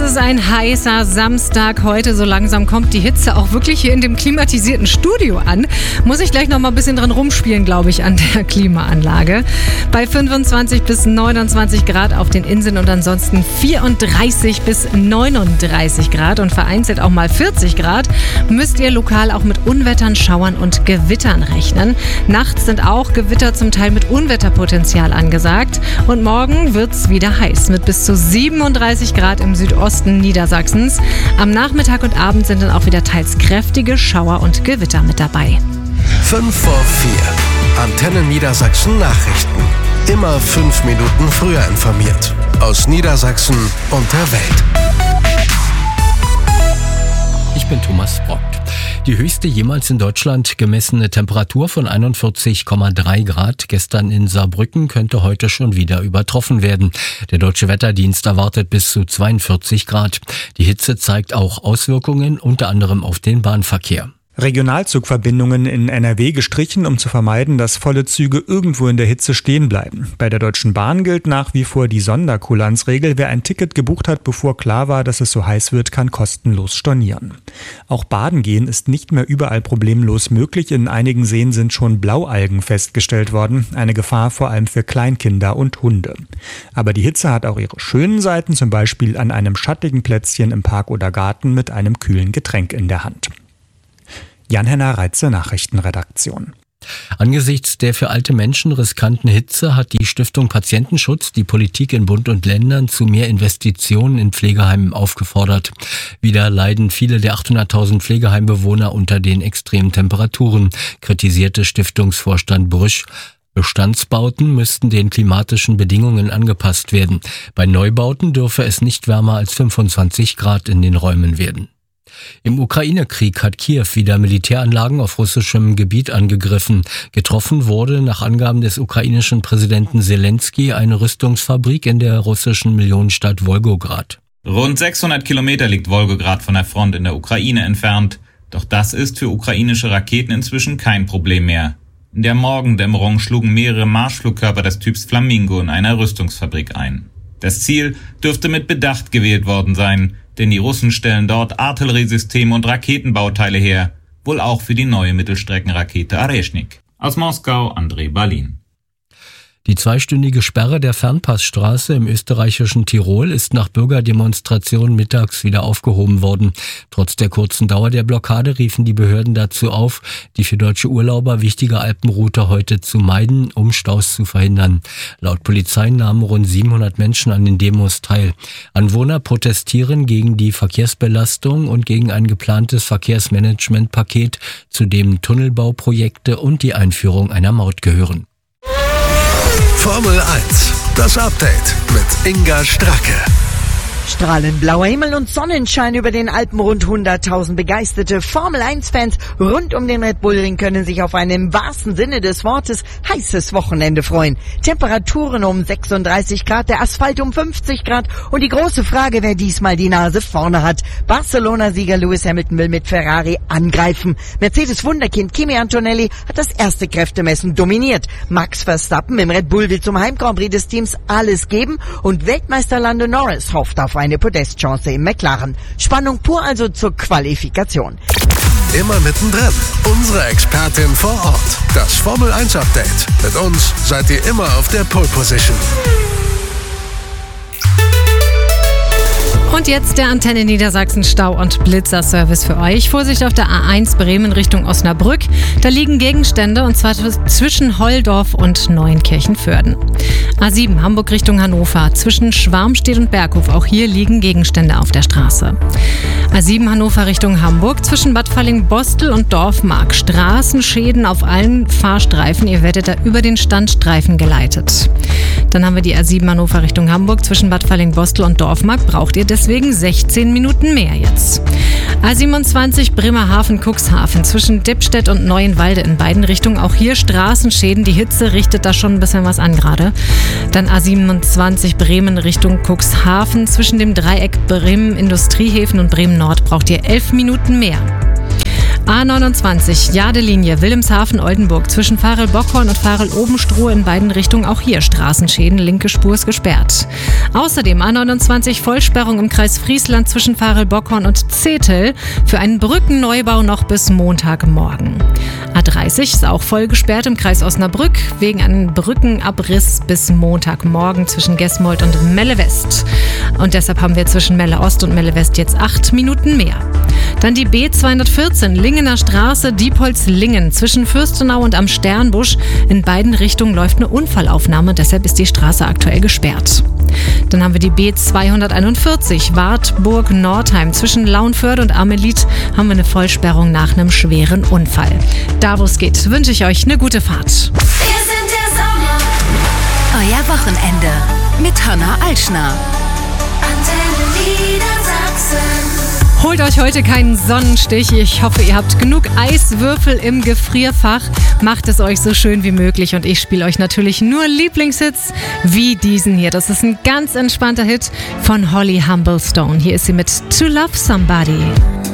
ist ein heißer Samstag heute. So langsam kommt die Hitze auch wirklich hier in dem klimatisierten Studio an. Muss ich gleich noch mal ein bisschen dran rumspielen, glaube ich, an der Klimaanlage. Bei 25 bis 29 Grad auf den Inseln und ansonsten 34 bis 39 Grad und vereinzelt auch mal 40 Grad, müsst ihr lokal auch mit Unwettern, Schauern und Gewittern rechnen. Nachts sind auch Gewitter zum Teil mit Unwetterpotenzial angesagt. Und morgen wird's wieder heiß mit bis zu 37 Grad im Südosten Niedersachsens. Am Nachmittag und Abend sind dann auch wieder teils kräftige Schauer und Gewitter mit dabei. 5 vor 4. Antenne Niedersachsen Nachrichten. Immer 5 Minuten früher informiert. Aus Niedersachsen und der Welt. Ich bin Thomas Brockt. Die höchste jemals in Deutschland gemessene Temperatur von 41,3 Grad gestern in Saarbrücken könnte heute schon wieder übertroffen werden. Der Deutsche Wetterdienst erwartet bis zu 42 Grad. Die Hitze zeigt auch Auswirkungen unter anderem auf den Bahnverkehr. Regionalzugverbindungen in NRW gestrichen, um zu vermeiden, dass volle Züge irgendwo in der Hitze stehen bleiben. Bei der Deutschen Bahn gilt nach wie vor die Sonderkulanzregel. Wer ein Ticket gebucht hat, bevor klar war, dass es so heiß wird, kann kostenlos stornieren. Auch Baden gehen ist nicht mehr überall problemlos möglich. In einigen Seen sind schon Blaualgen festgestellt worden. Eine Gefahr vor allem für Kleinkinder und Hunde. Aber die Hitze hat auch ihre schönen Seiten, zum Beispiel an einem schattigen Plätzchen im Park oder Garten mit einem kühlen Getränk in der Hand. Jan-Henner Reitze, Nachrichtenredaktion. Angesichts der für alte Menschen riskanten Hitze hat die Stiftung Patientenschutz die Politik in Bund und Ländern zu mehr Investitionen in Pflegeheimen aufgefordert. Wieder leiden viele der 800.000 Pflegeheimbewohner unter den extremen Temperaturen, kritisierte Stiftungsvorstand Brüsch. Bestandsbauten müssten den klimatischen Bedingungen angepasst werden. Bei Neubauten dürfe es nicht wärmer als 25 Grad in den Räumen werden. Im Ukraine-Krieg hat Kiew wieder Militäranlagen auf russischem Gebiet angegriffen. Getroffen wurde nach Angaben des ukrainischen Präsidenten Selenskyj eine Rüstungsfabrik in der russischen Millionenstadt Wolgograd. Rund 600 Kilometer liegt Wolgograd von der Front in der Ukraine entfernt. Doch das ist für ukrainische Raketen inzwischen kein Problem mehr. In der Morgendämmerung schlugen mehrere Marschflugkörper des Typs Flamingo in einer Rüstungsfabrik ein. Das Ziel dürfte mit Bedacht gewählt worden sein, denn die Russen stellen dort Artilleriesysteme und Raketenbauteile her, wohl auch für die neue Mittelstreckenrakete Areshnik. Aus Moskau, André Balin. Die 2-stündige Sperre der Fernpassstraße im österreichischen Tirol ist nach Bürgerdemonstrationen mittags wieder aufgehoben worden. Trotz der kurzen Dauer der Blockade riefen die Behörden dazu auf, die für deutsche Urlauber wichtige Alpenroute heute zu meiden, um Staus zu verhindern. Laut Polizei nahmen rund 700 Menschen an den Demos teil. Anwohner protestieren gegen die Verkehrsbelastung und gegen ein geplantes Verkehrsmanagementpaket, zu dem Tunnelbauprojekte und die Einführung einer Maut gehören. Formel 1, das Update mit Inga Stracke. Strahlend blauer Himmel und Sonnenschein über den Alpen. Rund 100.000 begeisterte Formel-1-Fans rund um den Red Bull Ring können sich auf ein im wahrsten Sinne des Wortes heißes Wochenende freuen. Temperaturen um 36 Grad, der Asphalt um 50 Grad und die große Frage, wer diesmal die Nase vorne hat. Barcelona-Sieger Lewis Hamilton will mit Ferrari angreifen. Mercedes-Wunderkind Kimi Antonelli hat das erste Kräftemessen dominiert. Max Verstappen im Red Bull will zum Heim-Grand Prix des Teams alles geben und Weltmeister Lando Norris hofft auf eine Podestchance im McLaren. Spannung pur also zur Qualifikation. Immer mittendrin. Unsere Expertin vor Ort. Das Formel 1 Update. Mit uns seid ihr immer auf der Pole Position. Und jetzt der Antenne Niedersachsen Stau- und Blitzerservice für euch. Vorsicht auf der A1 Bremen Richtung Osnabrück. Da liegen Gegenstände und zwar zwischen Holdorf und Neuenkirchen-Vörden. A7 Hamburg Richtung Hannover. Zwischen Schwarmstedt und Berghof. Auch hier liegen Gegenstände auf der Straße. A7 Hannover Richtung Hamburg. Zwischen Bad Falling-Bostel und Dorfmark. Straßenschäden auf allen Fahrstreifen. Ihr werdet da über den Standstreifen geleitet. Dann haben wir die A7 Hannover Richtung Hamburg. Zwischen Bad Falling-Bostel und Dorfmark braucht ihr deswegen 16 Minuten mehr jetzt. A27 Bremerhaven-Cuxhaven zwischen Dippstedt und Neuenwalde in beiden Richtungen. Auch hier Straßenschäden. Die Hitze richtet da schon ein bisschen was an gerade. Dann A27 Bremen Richtung Cuxhaven zwischen dem Dreieck Bremen Industriehäfen und Bremen Nord braucht ihr 11 Minuten mehr. A29, Jadelinie, Wilhelmshaven-Oldenburg, zwischen Varel-Bockhorn und Varel-Obenstroh in beiden Richtungen auch hier Straßenschäden, linke Spur ist gesperrt. Außerdem A29, Vollsperrung im Kreis Friesland zwischen Varel-Bockhorn und Zetel für einen Brückenneubau noch bis Montagmorgen. A30 ist auch voll gesperrt im Kreis Osnabrück wegen einem Brückenabriss bis Montagmorgen zwischen Gesmold und Melle West. Und deshalb haben wir zwischen Melle Ost und Melle West jetzt 8 Minuten mehr. Dann die B214, Lingener Straße, Diepholz-Lingen, zwischen Fürstenau und am Sternbusch. In beiden Richtungen läuft eine Unfallaufnahme, deshalb ist die Straße aktuell gesperrt. Dann haben wir die B241, Wartburg-Nordheim, zwischen Lauenförde und Amelit haben wir eine Vollsperrung nach einem schweren Unfall. Da, wo es geht, wünsche ich euch eine gute Fahrt. Wir sind der Sommer. Euer Wochenende mit Hanna Altschner. Antenne Niedersachsen. Holt euch heute keinen Sonnenstich. Ich hoffe, ihr habt genug Eiswürfel im Gefrierfach. Macht es euch so schön wie möglich und ich spiele euch natürlich nur Lieblingshits wie diesen hier. Das ist ein ganz entspannter Hit von Holly Humblestone. Hier ist sie mit To Love Somebody.